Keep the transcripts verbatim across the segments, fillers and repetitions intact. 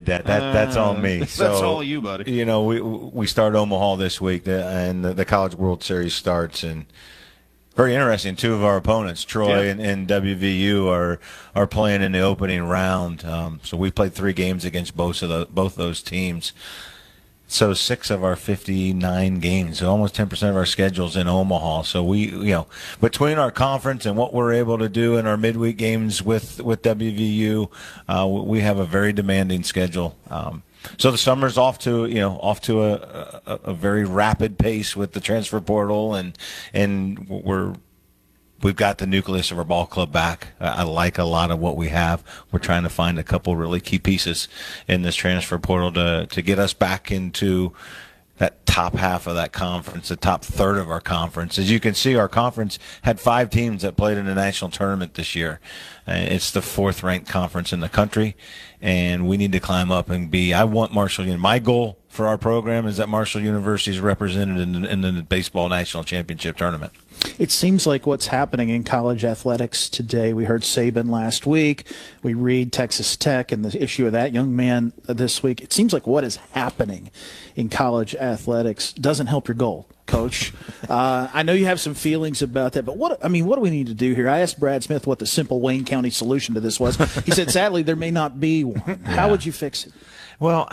that. That that's all me. That's so, all you, buddy. You know, we we start Omaha this week, and the, the College World Series starts, and very interesting. Two of our opponents, Troy yeah. and, and W V U, are are playing in the opening round. Um, so we played three games against both of the, both those teams. So six of our fifty-nine games, so almost ten percent of our schedule's in Omaha. So we, you know, between our conference and what we're able to do in our midweek games with, with W V U, uh, we have a very demanding schedule. Um, so the summer's off to, you know, off to a, a, a very rapid pace with the transfer portal, and and we're we've got the nucleus of our ball club back. I like a lot of what we have. We're trying to find a couple really key pieces in this transfer portal to, to get us back into that top half of that conference, the top third of our conference. As you can see, our conference had five teams that played in the national tournament this year. Uh, it's the fourth-ranked conference in the country, and we need to climb up and be – I want Marshall – my goal for our program is that Marshall University is represented in, in the baseball national championship tournament. It seems like what's happening in college athletics today. We heard Saban last week. We read Texas Tech and the issue of that young man this week. It seems like what is happening in college athletics doesn't help your goal, Coach. uh, I know you have some feelings about that, but what I mean, what do we need to do here? I asked Brad Smith what the simple Wayne County solution to this was. He said, sadly, there may not be one. How Yeah. would you fix it? Well,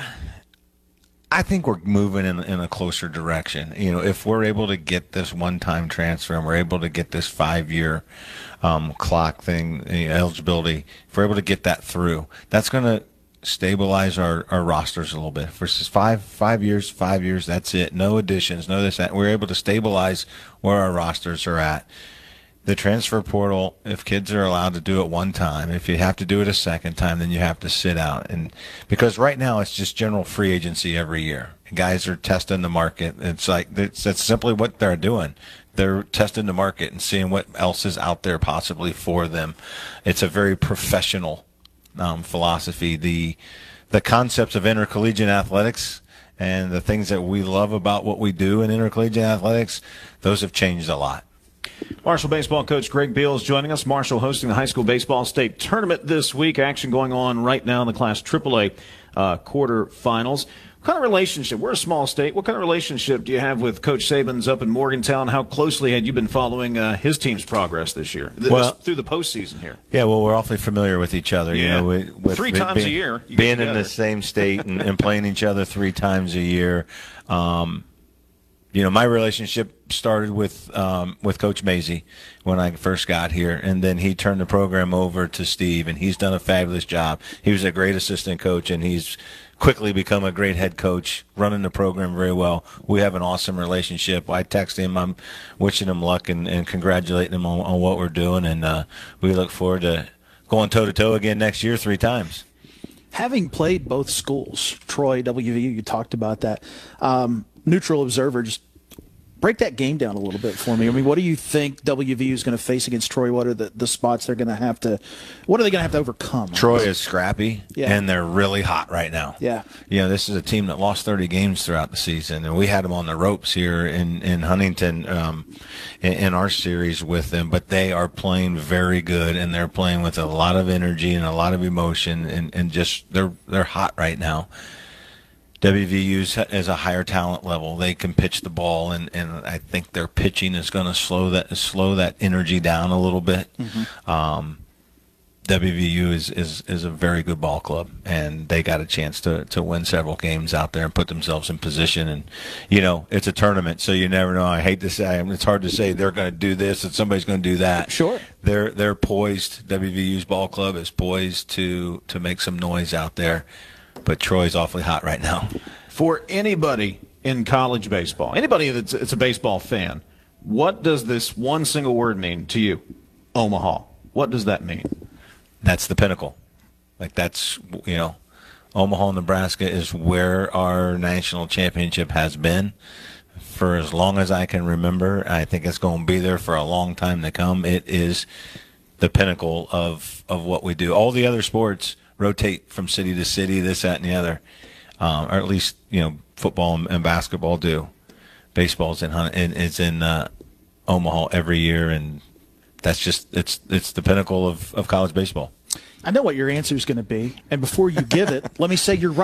I think we're moving in, in a closer direction. You know, if we're able to get this one-time transfer and we're able to get this five-year um, clock thing, you know, eligibility, if we're able to get that through, that's going to stabilize our, our rosters a little bit. Versus five five years, five years, that's it. No additions, no this, that. We're able to stabilize where our rosters are at. The transfer portal, if kids are allowed to do it one time, if you have to do it a second time, then you have to sit out. And because right now it's just general free agency every year. Guys are testing the market. It's like that's, that's simply what they're doing. They're testing the market and seeing what else is out there possibly for them. It's a very professional um, philosophy. The the concepts of intercollegiate athletics and the things that we love about what we do in intercollegiate athletics, those have changed a lot. Marshall baseball coach Greg Beal is joining us. Marshall hosting the high school baseball state tournament this week. Action going on right now in the Class triple A uh, quarterfinals. What kind of relationship? We're a small state. What kind of relationship do you have with Coach Saban's up in Morgantown? How closely had you been following uh, his team's progress this year? This, well, through the postseason here. Yeah, well, we're awfully familiar with each other. Yeah. You know, we, with three being, times a year. Being in the same state and, and playing each other three times a year. Um, You know, my relationship started with um, with Coach Mazey when I first got here, and then he turned the program over to Steve, and he's done a fabulous job. He was a great assistant coach, and he's quickly become a great head coach, running the program very well. We have an awesome relationship. I text him. I'm wishing him luck and, and congratulating him on, on what we're doing, and uh, we look forward to going toe-to-toe again next year three times. Having played both schools, Troy, W V U, you talked about that. Um, neutral observer, just break that game down a little bit for me. I mean, what do you think W V U is going to face against Troy? What are the, the spots they're going to have to – what are they going to have to overcome? Troy is scrappy, yeah. and they're really hot right now. Yeah. You know, this is a team that lost thirty games throughout the season, and we had them on the ropes here in, in Huntington um, in, in our series with them, but they are playing very good, and they're playing with a lot of energy and a lot of emotion, and, and just they're they're hot right now. W V U is a higher talent level. They can pitch the ball, and, and I think their pitching is going to slow that slow that energy down a little bit. Mm-hmm. Um, W V U is, is, is a very good ball club, and they got a chance to, to win several games out there and put themselves in position. And, you know, it's a tournament, so you never know. I hate to say, I mean, it's hard to say they're going to do this and somebody's going to do that. Sure. They're they're poised. W V U's ball club is poised to to make some noise out there. But Troy's awfully hot right now. For anybody in college baseball, anybody that's it's a baseball fan, what does this one single word mean to you? Omaha. What does that mean? That's the pinnacle. Like that's, you know, Omaha, Nebraska is where our national championship has been for as long as I can remember. I think it's going to be there for a long time to come. It is the pinnacle of, of what we do. All the other sports rotate from city to city, this, that, and the other, um, or at least you know football and, and basketball do. Baseball's in in it's in uh, Omaha every year, and that's just it's it's the pinnacle of, of college baseball. I know what your answer is going to be, and before you give it, let me say you're right.